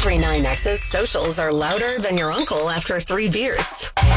93.9 Nexus socials are louder than your uncle after 3 beers.